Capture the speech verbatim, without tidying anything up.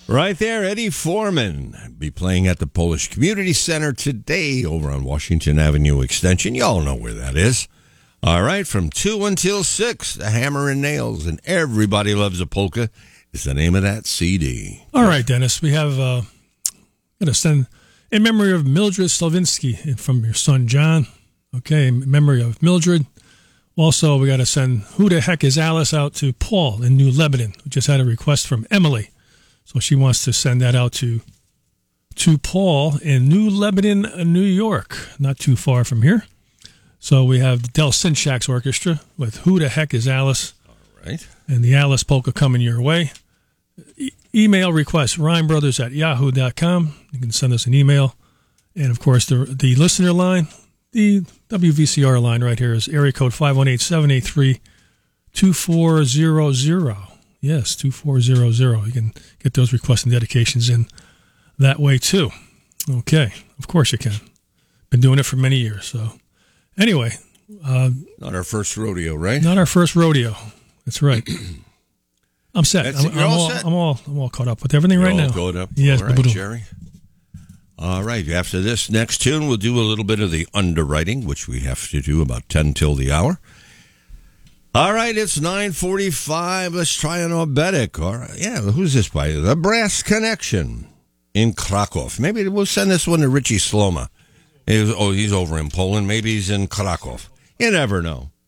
Right there, Eddie Foreman be playing at the Polish Community Center today over on Washington Avenue Extension. Y'all know where that is. All right, from two until six, the Hammer and Nails and Everybody Loves a Polka is the name of that C D. All right, Dennis, we have uh, going to send in memory of Mildred Slavinsky from your son John. Okay, in memory of Mildred. Also, we got to send Who the Heck is Alice out to Paul in New Lebanon, who just had a request from Emily. So she wants to send that out to to Paul in New Lebanon, New York, not too far from here. So we have Del Sinchak's Orchestra with Who the Heck is Alice? All right. And the Alice Polka coming your way. E- email request, rhymebrothers at yahoo dot com. You can send us an email. And, of course, the the listener line, the W V C R line right here is area code five one eight, seven eight three, two four zero zero. Yes, two four zero zero. You can get those requests and dedications in that way, too. Okay, of course you can. Been doing it for many years. So, anyway. Uh, not our first rodeo, right? Not our first rodeo. That's right. I'm set. That's I'm, it. You're I'm all all, set? I'm all, I'm all caught up with everything You're right all now. caught up? Yes, all right, ba-ba-doo. Jerry. All right, after this next tune, we'll do a little bit of the underwriting, which we have to do about ten till the hour. All right, it's nine forty-five. Let's try an Obetic. All right, yeah, who's this by? The Brass Connection in Krakow. Maybe we'll send this one to Richie Sloma. He's, oh, he's over in Poland. Maybe he's in Krakow. You never know.